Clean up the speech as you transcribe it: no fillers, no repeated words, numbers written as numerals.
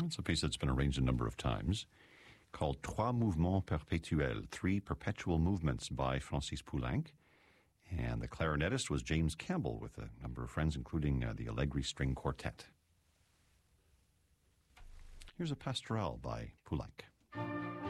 It's a piece that's been arranged a number of times, called Trois Mouvements Perpétuels, Three Perpetual Movements by Francis Poulenc. And the clarinetist was James Campbell with a number of friends, including the Allegri String Quartet. Here's a pastoral by Poulenc.